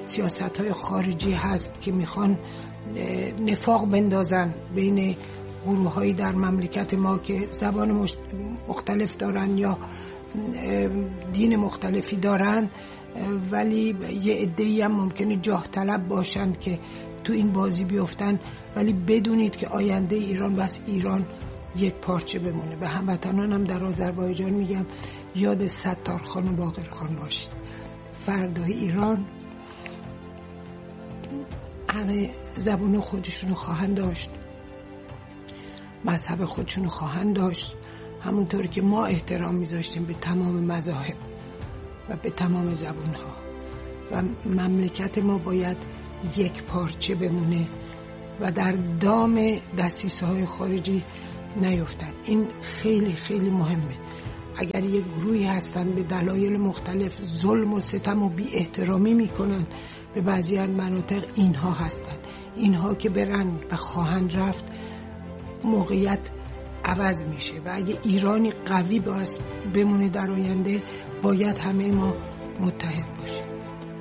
سیاست‌های خارجی هست که میخوان نفاق بندازن بین گروه‌هایی در مملکت ما که زبان مختلف دارن یا دین مختلفی دارن، ولی یه عده‌ای هم ممکنه جاه طلب باشن که تو این بازی بیفتن. ولی بدونید که آینده ایران بس ایران یک پارچه بمونه. به هموطنانم در آذربایجان میگم یاد ستارخان و باقرخان باشید. فردای ایران همه زبان خودشونو خواهند داشت، مذهب خودشونو خواهند داشت، همونطور که ما احترام میذاشتیم به تمام مذاهب و به تمام زبانها. و مملکت ما باید یک پارچه بمونه و در دام دسیسه‌های خارجی نیفتد. این خیلی خیلی مهمه. اگر یک گروهی هستن به دلایل مختلف ظلم و ستم و بی احترامی میکنن به بعضی از مناطق، اینها هستن. اینها که برن و خواهند رفت موقعیت عوض میشه و اگه ایرانی قوی باز بمونه در آینده باید همه ما متحد باشیم.